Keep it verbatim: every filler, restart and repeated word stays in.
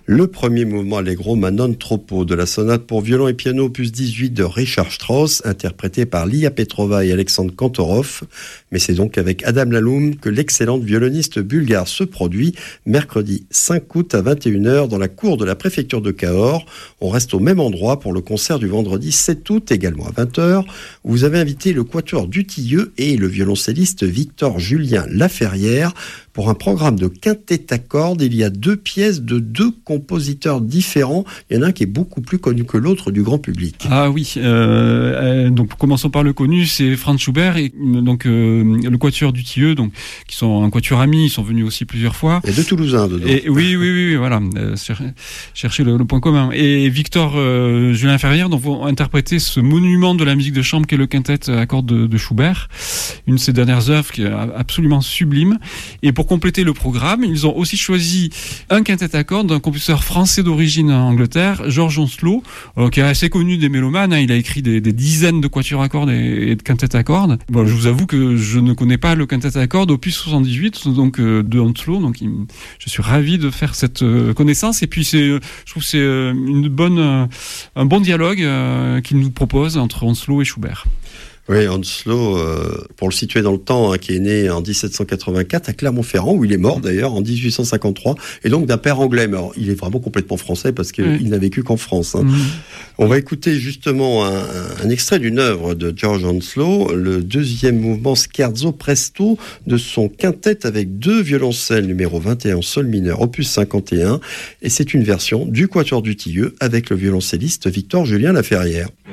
Le premier mouvement allegro ma non troppo de la sonate pour violon et piano opus dix-huit de Richard Strauss, interprété par Lia Petrova et Alexandre Kantorov. Mais c'est donc avec Adam Laloum que l'excellente violoniste bulgare se produit mercredi cinq août à vingt et une heures dans la cour de la préfecture de Cahors. On reste au même endroit pour le concert du vendredi sept août, également à vingt heures, où vous avez invité le quatuor Dutilleux et le violoncelliste Victor-Julien Laferrière pour un programme de quintet à cordes. Il y a deux pièces de deux compositeurs différents. Il y en a un qui est beaucoup plus connu que l'autre du grand public. Ah oui, euh, donc commençons par le connu, c'est Franz Schubert et donc euh, le quatuor Dutilleux, donc qui sont un quatuor ami, ils sont venus aussi plusieurs fois. Il y a deux Toulousains dedans. Et oui, oui, oui, voilà, euh, chercher le, le point commun. Et Victor euh, Julien Ferrière donc vont interpréter ce monument de la musique de chambre qu'est le quintet à cordes de, de Schubert, une de ses dernières œuvres qui est absolument sublime. Et pour compléter le programme, ils ont aussi choisi un quintet à cordes d'un compositeur français d'origine en Angleterre, George Onslow, euh, qui est assez connu des mélomanes. Hein, il a écrit des, des dizaines de quatuors à cordes et, et de quintets à cordes. Bon, je vous avoue que je ne connais pas le quintet à cordes opus soixante-dix-huit, donc euh, de Onslow. Donc, il, je suis ravi de faire cette euh, connaissance. Et puis, c'est, je trouve que c'est euh, une bonne, euh, un bon dialogue euh, qu'il nous propose entre Onslow et Schubert. Oui, Onslow, euh, pour le situer dans le temps, hein, qui est né en dix-sept cent quatre-vingt-quatre à Clermont-Ferrand, où il est mort d'ailleurs en dix-huit cent cinquante-trois, et donc d'un père anglais. Mais alors, il est vraiment complètement français parce qu'il mmh. n'a vécu qu'en France. Hein. Mmh. On va écouter justement un, un extrait d'une œuvre de George Onslow, le deuxième mouvement Scherzo Presto de son quintet avec deux violoncelles numéro vingt et un sol mineur, opus cinquante et un, et c'est une version du quatuor Dutilleux avec le violoncelliste Victor-Julien Laferrière.